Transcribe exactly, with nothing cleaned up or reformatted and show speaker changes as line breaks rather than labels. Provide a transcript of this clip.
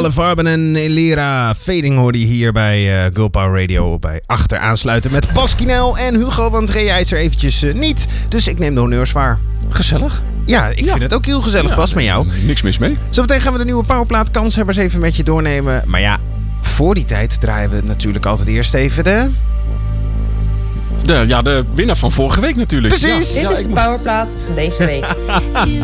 Ale Farben en Elira Fading hoorde je hier bij uh, Girl Power Radio. Bij achter aansluiten met Bas Kinel en Hugo. Want Rea is er eventjes uh, niet. Dus ik neem de honneurs waar.
Gezellig.
Ja, ik ja. vind het ook heel gezellig, ja, Bas, met jou.
Niks mis mee.
Zometeen gaan we de nieuwe Powerplaat kanshebbers even met je doornemen. Maar ja, voor die tijd draaien we natuurlijk altijd eerst even de...
De, ja, de winnaar van vorige week natuurlijk.
Precies.
Ja. Dit
ja,
is de Powerplaat van deze week.